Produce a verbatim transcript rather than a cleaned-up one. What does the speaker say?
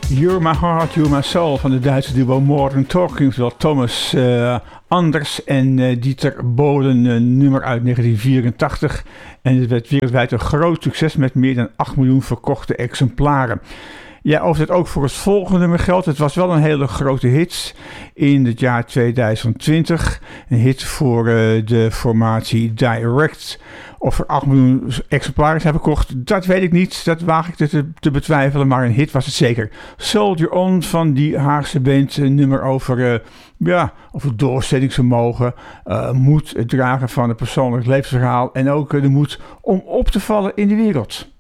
You're My Heart, You're My Soul van de Duitse duo Modern Talking. Terwijl Thomas uh, Anders en uh, Dieter Bohlen, een nummer uit negentien vierentachtig. En het werd wereldwijd een groot succes met meer dan acht miljoen verkochte exemplaren. Ja, of dat ook voor het volgende nummer geldt. Het was wel een hele grote hit in het jaar tweeduizend twintig. Een hit voor uh, de formatie Direct. Of er acht miljoen exemplaren zijn verkocht, dat weet ik niet. Dat waag ik te, te betwijfelen, maar een hit was het zeker. Soldier On van die Haagse band. Een nummer over, uh, ja, over doorzettingsvermogen. Uh, moed, het dragen van een persoonlijk levensverhaal. En ook uh, de moed om op te vallen in de wereld.